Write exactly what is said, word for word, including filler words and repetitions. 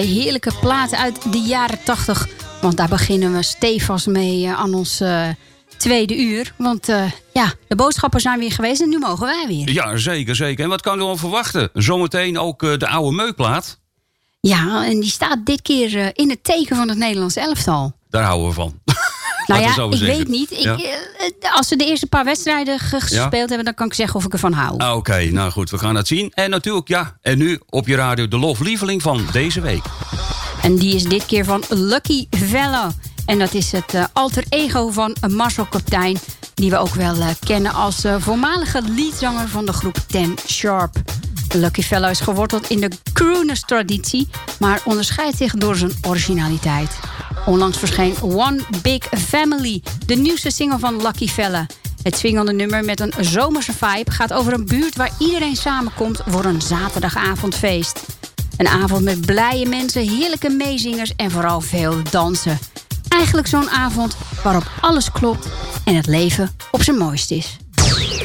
heerlijke platen uit de jaren tachtig. Want daar beginnen we stevast mee uh, aan ons uh, tweede uur. Want uh, ja, de boodschappen zijn weer geweest en nu mogen wij weer. Ja, zeker, zeker. En wat kan je dan verwachten? Zometeen ook uh, de oude meukplaat. Ja, en die staat dit keer uh, in het teken van het Nederlands elftal. Daar houden we van. Nou ja, ik zeggen. weet niet. Ik, ja? uh, als ze de eerste paar wedstrijden gespeeld ja? hebben, dan kan ik zeggen of ik ervan hou. Ah, Oké, okay, nou goed, we gaan het zien. En natuurlijk, ja, en nu op je radio de loflieveling van deze week. En die is dit keer van Lucky Fellow. En dat is het uh, alter ego van uh, Marcel Kaptein, die we ook wel uh, kennen als uh, voormalige leadzanger van de groep Ten Sharp. Lucky Fellow is geworteld in de crooners-traditie, maar onderscheidt zich door zijn originaliteit. Onlangs verscheen One Big Family, de nieuwste single van Lucky Fellow. Het swingende nummer met een zomerse vibe gaat over een buurt waar iedereen samenkomt voor een zaterdagavondfeest. Een avond met blije mensen, heerlijke meezingers en vooral veel dansen. Eigenlijk zo'n avond waarop alles klopt en het leven op zijn mooist is.